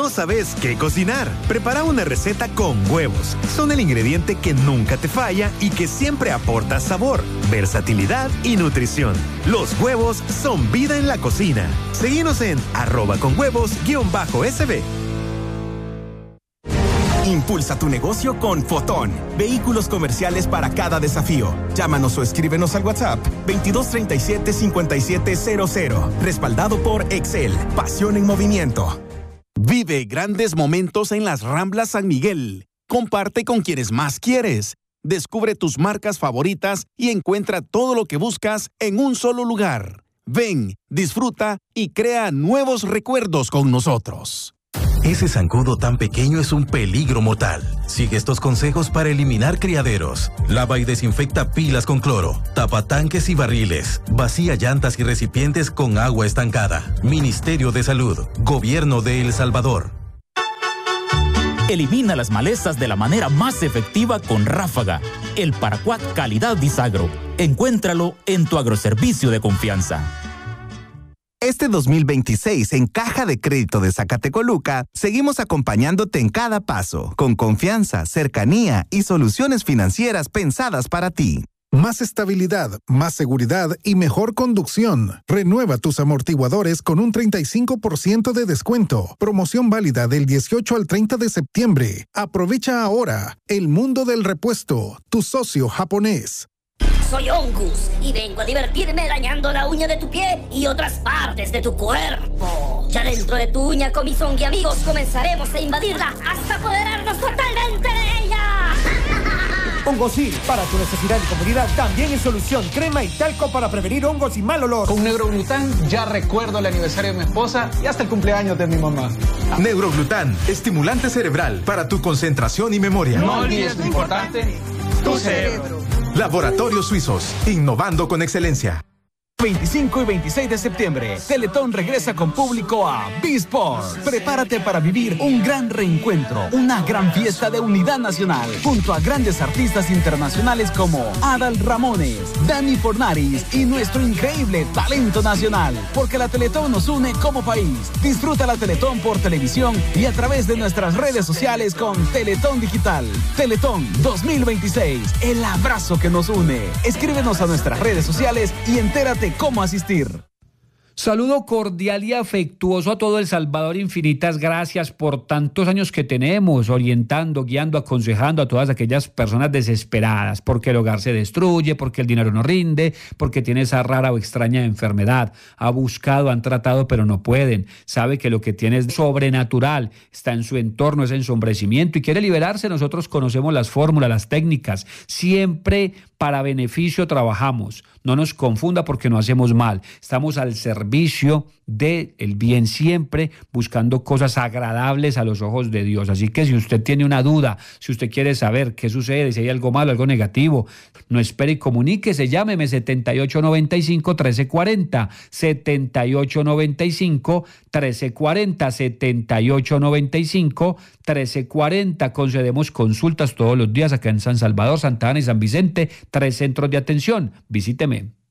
¿No sabes qué cocinar? Prepara una receta con huevos. Son el ingrediente que nunca te falla y que siempre aporta sabor, versatilidad y nutrición. Los huevos son vida en la cocina. Seguinos en @conhuevos_SB. Impulsa tu negocio con Fotón. Vehículos comerciales para cada desafío. Llámanos o escríbenos al WhatsApp 2237-5700. Respaldado por Excel. Pasión en movimiento. Vive grandes momentos en las Ramblas San Miguel. Comparte con quienes más quieres. Descubre tus marcas favoritas y encuentra todo lo que buscas en un solo lugar. Ven, disfruta y crea nuevos recuerdos con nosotros. Ese zancudo tan pequeño es un peligro mortal. Sigue estos consejos para eliminar criaderos. Lava y desinfecta pilas con cloro. Tapa tanques y barriles. Vacía llantas y recipientes con agua estancada. Ministerio de Salud. Gobierno de El Salvador. Elimina las malezas de la manera más efectiva con Ráfaga, el paraquat calidad Disagro. Encuéntralo en tu agroservicio de confianza. Este 2026 en Caja de Crédito de Zacatecoluca, seguimos acompañándote en cada paso, con confianza, cercanía y soluciones financieras pensadas para ti. Más estabilidad, más seguridad y mejor conducción. Renueva tus amortiguadores con un 35% de descuento. Promoción válida del 18 al 30 de septiembre. Aprovecha ahora. El mundo del repuesto. Tu socio japonés. Soy Ongus y vengo a divertirme dañando la uña de tu pie y otras partes de tu cuerpo. Ya dentro de tu uña con mis Ongi amigos comenzaremos a invadirla hasta apoderarnos totalmente de ella. Hongosil, para tu necesidad de comodidad, también es solución. Crema y talco para prevenir hongos y mal olor. Con Neuroglután ya recuerdo el aniversario de mi esposa y hasta el cumpleaños de mi mamá. Neuroglután, estimulante cerebral para tu concentración y memoria. No olvides lo importante, tu cerebro. Laboratorios Suizos, innovando con excelencia. 25 y 26 de septiembre, Teletón regresa con público a B-Sport. Prepárate para vivir un gran reencuentro, una gran fiesta de unidad nacional, junto a grandes artistas internacionales como Adal Ramones, Dani Fornaris y nuestro increíble talento nacional. Porque la Teletón nos une como país. Disfruta la Teletón por televisión y a través de nuestras redes sociales con Teletón Digital. Teletón 2026, el abrazo que nos une. Escríbenos a nuestras redes sociales y entérate cómo asistir. Saludo cordial y afectuoso a todo El Salvador. Infinitas gracias por tantos años que tenemos orientando, guiando, aconsejando a todas aquellas personas desesperadas porque el hogar se destruye, porque el dinero no rinde, porque tiene esa rara o extraña enfermedad. Ha buscado, han tratado, pero no pueden. Sabe que lo que tiene es sobrenatural, está en su entorno, es ensombrecimiento y quiere liberarse. Nosotros conocemos las fórmulas, las técnicas. Siempre para beneficio trabajamos. No nos confunda porque no hacemos mal. Estamos al servicio del bien siempre, buscando cosas agradables a los ojos de Dios. Así que si usted tiene una duda, si usted quiere saber qué sucede, si hay algo malo, algo negativo, no espere y comuníquese. Llámeme 7895-1340, 7895-1340, 7895-1340. Concedemos consultas todos los días acá en San Salvador, Santa Ana y San Vicente, 3 centros de atención. Visíteme.